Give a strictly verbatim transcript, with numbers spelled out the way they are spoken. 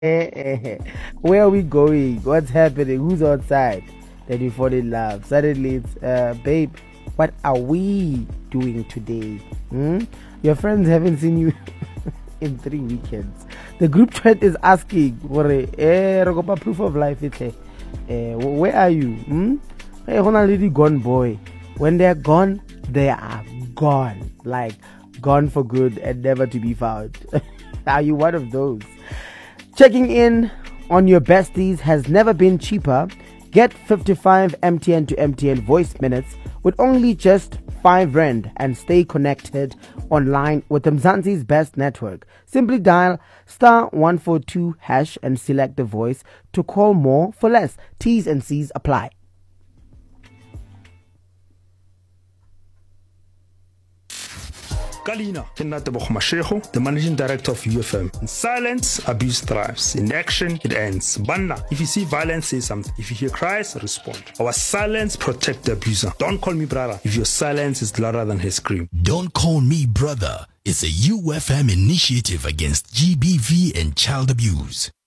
Where are we going? What's happening? Who's outside? Then you fall in love. Suddenly it's, uh, babe, what are we doing today? Hmm? Your friends haven't seen you in three weekends. The group chat is asking, eh, proof of life. Eh, where are you? Hmm? Hey, already gone, boy. When they're gone, they are gone. Like, gone for good and never to be found. Are you one of those? Checking in on your besties has never been cheaper. Get fifty-five M T N to M T N voice minutes with only just five rand and stay connected online with Mzansi's best network. Simply dial star one four two hash and select the voice to call more for less. T's and C's apply. Kalina, the managing director of U F M. In silence, abuse thrives. In action, it ends. Banna, if you see violence, say something. If you hear cries, respond. Our silence protect the abuser. Don't call me brother if your silence is louder than his scream. Don't Call Me Brother is a U F M initiative against G B V and child abuse.